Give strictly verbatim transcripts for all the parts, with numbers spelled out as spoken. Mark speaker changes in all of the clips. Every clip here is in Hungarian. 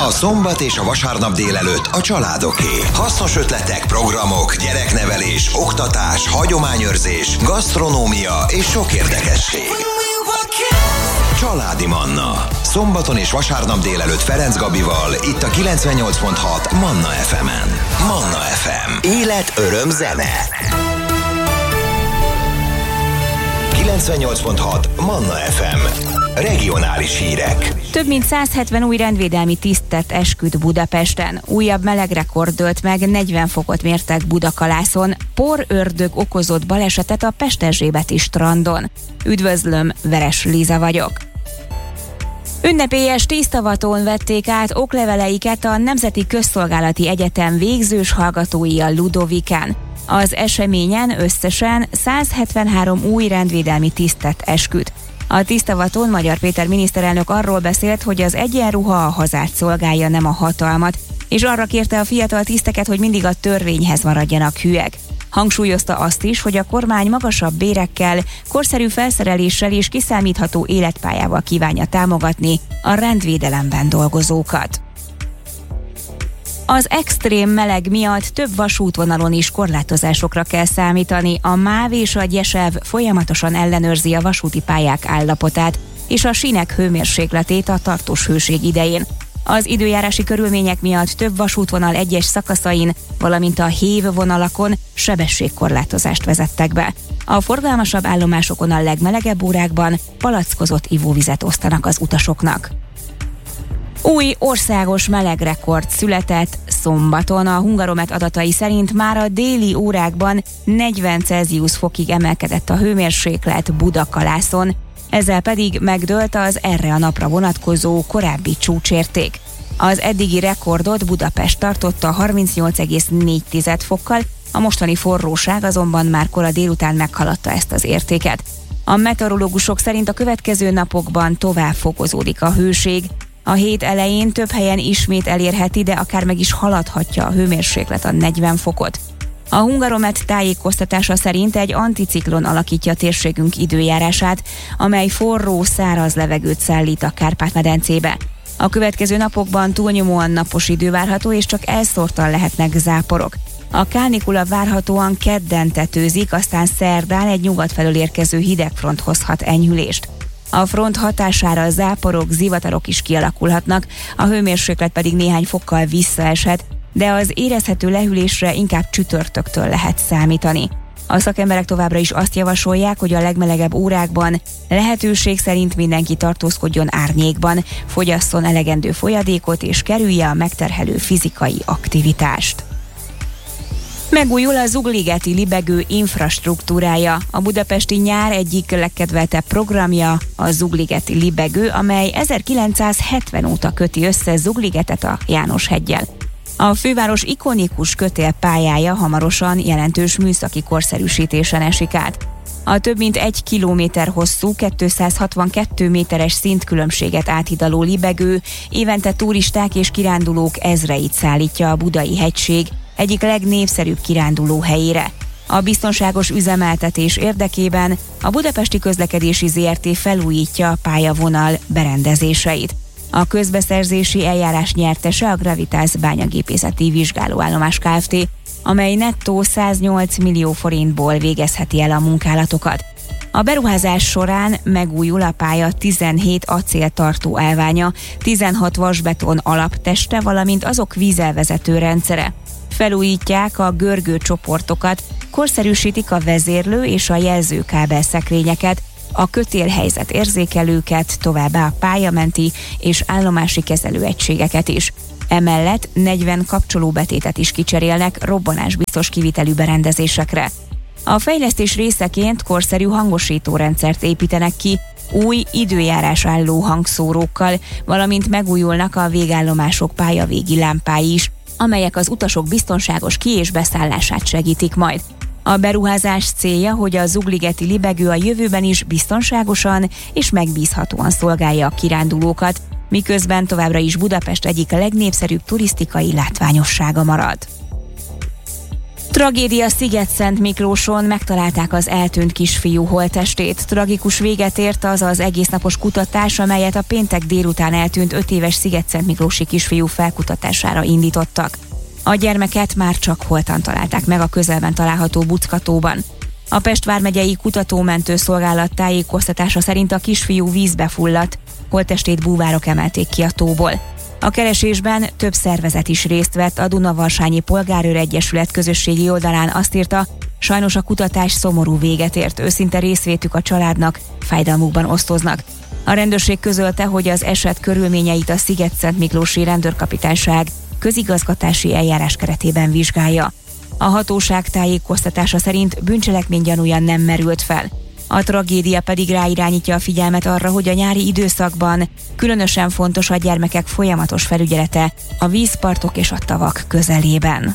Speaker 1: A szombat és a vasárnap délelőtt a családoké. Hasznos ötletek, programok, gyereknevelés, oktatás, hagyományőrzés, gasztronómia és sok érdekesség. Családi Manna. Szombaton és vasárnap délelőtt Ferenc Gabival, itt a kilencvennyolc pont hat Manna ef emen. Manna ef em. Élet, öröm, zene. kilencvennyolc pont hat Manna ef em. Regionális hírek.
Speaker 2: Több mint száz hetven új rendvédelmi tisztet esküdt Budapesten. Újabb melegrekord dőlt meg, negyven fokot mértek Budakalászon. Porördög okozott balesetet a Pesterzsébeti strandon. Üdvözlöm, Veres Liza vagyok. Ünnepélyes tésztavaton vették át okleveleiket a Nemzeti Közszolgálati Egyetem végzős hallgatói a Ludovikán. Az eseményen összesen száz hetvenhárom új rendvédelmi tisztet esküdt. A tisztavaton Magyar Péter miniszterelnök arról beszélt, hogy az egyenruha a hazát szolgálja, nem a hatalmat, és arra kérte a fiatal tiszteket, hogy mindig a törvényhez maradjanak hűek. Hangsúlyozta azt is, hogy a kormány magasabb bérekkel, korszerű felszereléssel és kiszámítható életpályával kívánja támogatni a rendvédelemben dolgozókat. Az extrém meleg miatt több vasútvonalon is korlátozásokra kell számítani. A MÁV és a Gyesev folyamatosan ellenőrzi a vasúti pályák állapotát és a sínek hőmérsékletét a tartós hőség idején. Az időjárási körülmények miatt több vasútvonal egyes szakaszain, valamint a hév vonalakon sebességkorlátozást vezettek be. A forgalmasabb állomásokon a legmelegebb órákban palackozott ivóvizet osztanak az utasoknak. Új országos melegrekord született szombaton. A Hungaromet adatai szerint már a déli órákban negyven Celsius fokig emelkedett a hőmérséklet Budakalászon, ezzel pedig megdőlt az erre a napra vonatkozó korábbi csúcsérték. Az eddigi rekordot Budapest tartotta harmincnyolc egész négy fokkal, a mostani forróság azonban már kora délután meghaladta ezt az értéket. A meteorológusok szerint a következő napokban tovább fokozódik a hőség. A hét elején több helyen ismét elérheti, de akár meg is haladhatja a hőmérséklet a negyven fokot. A Hungaromet tájékoztatása szerint egy anticiklon alakítja a térségünk időjárását, amely forró, száraz levegőt szállít a Kárpát-medencébe. A következő napokban túlnyomóan napos idő várható, és csak elszórtan lehetnek záporok. A kánikula várhatóan kedden tetőzik, aztán szerdán egy nyugat felől érkező hidegfront hozhat enyhülést. A front hatására záporok, zivatarok is kialakulhatnak, a hőmérséklet pedig néhány fokkal visszaeshet, de az érezhető lehűlésre inkább csütörtöktől lehet számítani. A szakemberek továbbra is azt javasolják, hogy a legmelegebb órákban lehetőség szerint mindenki tartózkodjon árnyékban, fogyasszon elegendő folyadékot és kerülje a megterhelő fizikai aktivitást. Megújul a Zugligeti libegő infrastruktúrája. A budapesti nyár egyik legkedveltebb programja a Zugligeti libegő, amely ezerkilencszázhetven óta köti össze Zugligetet a János-heggyel. A főváros ikonikus kötélpályája hamarosan jelentős műszaki korszerűsítésen esik át. A több mint egy kilométer hosszú, kétszázhatvankettő méteres szintkülönbséget áthidaló libegő évente turisták és kirándulók ezreit szállítja a Budai hegység egyik legnépszerűbb kiránduló helyére. A biztonságos üzemeltetés érdekében a Budapesti Közlekedési zé er té felújítja a pályavonal berendezéseit. A közbeszerzési eljárás nyertese a Gravitas bányagépészeti vizsgálóállomás Kft., amely nettó száznyolc millió forintból végezheti el a munkálatokat. A beruházás során megújul a pálya tizenhét acéltartó állványa, tizenhat vasbeton alapteste, valamint azok vízelvezető rendszere. Felújítják a görgő csoportokat, korszerűsítik a vezérlő és a jelzőkábel szekrényeket, a kötélhelyzet érzékelőket, továbbá a pályamenti és állomási kezelőegységeket is. Emellett negyven kapcsolóbetétet is kicserélnek robbanásbiztos kivitelű berendezésekre. A fejlesztés részeként korszerű hangosítórendszert építenek ki, új időjárás álló hangszórókkal, valamint megújulnak a végállomások pályavégi lámpái is, amelyek az utasok biztonságos ki- és beszállását segítik majd. A beruházás célja, hogy a Zugligeti libegő a jövőben is biztonságosan és megbízhatóan szolgálja a kirándulókat, miközben továbbra is Budapest egyik legnépszerűbb turisztikai látványossága marad. Tragédia Szigetszentmiklóson, megtalálták az eltűnt kisfiú holttestét. Tragikus véget ért az az egésznapos kutatás, amelyet a péntek délután eltűnt öt éves szigetszentmiklósi kisfiú felkutatására indítottak. A gyermeket már csak holtan találták meg a közelben található Buckatóban. A Pest vármegyei kutatómentő szolgálat tájékoztatása szerint a kisfiú vízbe fulladt, holttestét búvárok emelték ki a tóból. A keresésben több szervezet is részt vett, a Dunavarsanyi Polgárőr Egyesület közösségi oldalán azt írta, sajnos a kutatás szomorú véget ért, őszinte részvétük a családnak, fájdalmukban osztoznak. A rendőrség közölte, hogy az eset körülményeit a Szigetszentmiklósi Rendőrkapitányság közigazgatási eljárás keretében vizsgálja. A hatóság tájékoztatása szerint bűncselekmény gyanúja nem merült fel. A tragédia pedig ráirányítja a figyelmet arra, hogy a nyári időszakban különösen fontos a gyermekek folyamatos felügyelete a vízpartok és a tavak közelében.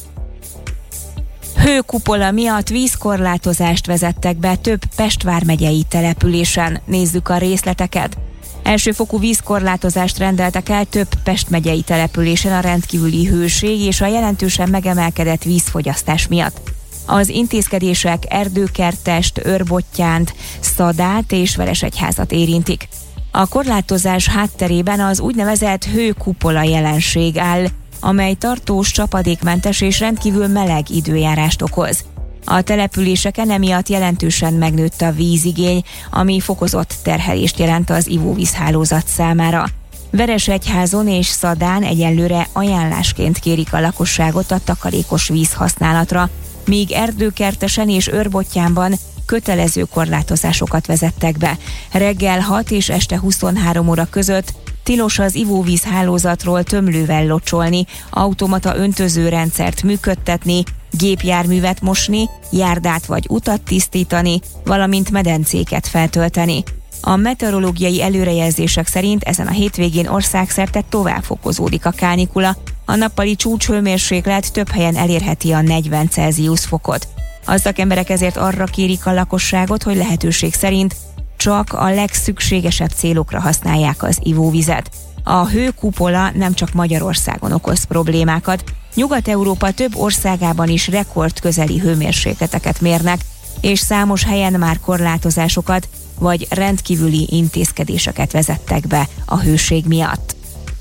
Speaker 2: Hőkupola miatt vízkorlátozást vezettek be több Pest vármegyei településen. Nézzük a részleteket. Elsőfokú vízkorlátozást rendeltek el több Pest megyei településen a rendkívüli hőség és a jelentősen megemelkedett vízfogyasztás miatt. Az intézkedések Erdőkertest, Őrbottyánt, Szadát és Veresegyházat érintik. A korlátozás hátterében az úgynevezett hőkupola jelenség áll, amely tartós, csapadékmentes és rendkívül meleg időjárást okoz. A településeken emiatt jelentősen megnőtt a vízigény, ami fokozott terhelést jelent az ivóvízhálózat számára. Veresegyházon és Szadán egyelőre ajánlásként kérik a lakosságot a takarékos víz használatra, míg Erdőkertesen és Őrbottyánban kötelező korlátozásokat vezettek be. Reggel hat és este huszonhárom óra között tilos az ivóvíz hálózatról tömlővel locsolni, automata öntözőrendszert működtetni, gépjárművet mosni, járdát vagy utat tisztítani, valamint medencéket feltölteni. A meteorológiai előrejelzések szerint ezen a hétvégén országszerte tovább fokozódik a kánikula, a nappali csúcshőmérséklet több helyen elérheti a negyven Celsius fokot. A szakemberek ezért arra kérik a lakosságot, hogy lehetőség szerint csak a legszükségesebb célokra használják az ivóvizet. A hőkupola nem csak Magyarországon okoz problémákat, Nyugat-Európa több országában is rekordközeli hőmérsékleteket mérnek, és számos helyen már korlátozásokat vagy rendkívüli intézkedéseket vezettek be a hőség miatt.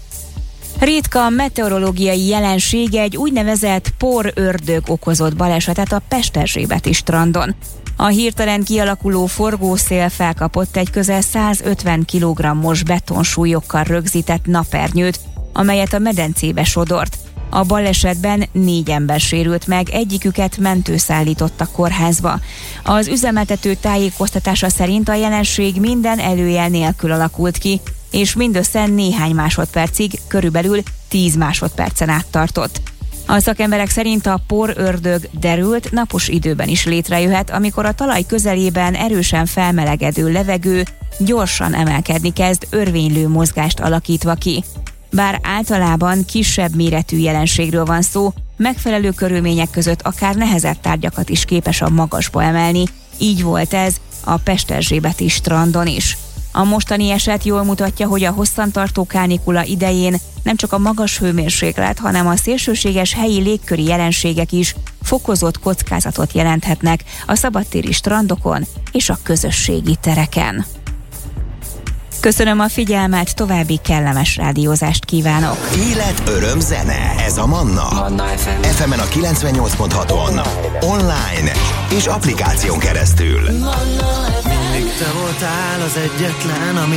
Speaker 2: Ritka meteorológiai jelenség, egy úgynevezett porördög okozott balesetet a Pesterzsébeti strandon. A hirtelen kialakuló forgószél felkapott egy közel százötven kilogrammos betonsúlyokkal rögzített napernyőt, amelyet a medencébe sodort. A balesetben négy ember sérült meg, egyiküket mentőszállítottak kórházba. Az üzemeltető tájékoztatása szerint a jelenség minden előjel nélkül alakult ki, és mindössze néhány másodpercig, körülbelül tíz másodpercen át tartott. A szakemberek szerint a porördög derült, napos időben is létrejöhet, amikor a talaj közelében erősen felmelegedő levegő gyorsan emelkedni kezd, örvénylő mozgást alakítva ki. Bár általában kisebb méretű jelenségről van szó, megfelelő körülmények között akár nehezebb tárgyakat is képes a magasba emelni, így volt ez a Pesterzsébeti strandon is. A mostani eset jól mutatja, hogy a hosszantartó kánikula idején nem csak a magas hőmérséklet, hanem a szélsőséges helyi légköri jelenségek is fokozott kockázatot jelenthetnek a szabadtéri strandokon és a közösségi tereken. Köszönöm a figyelmet, további kellemes rádiózást kívánok.
Speaker 1: Élet, öröm, zene. Ez a Manna. Manna ef em. ef emen a kilencvennyolc pont haton. Online és applikáción keresztül.
Speaker 3: Mindig te voltál az egyetlen, ami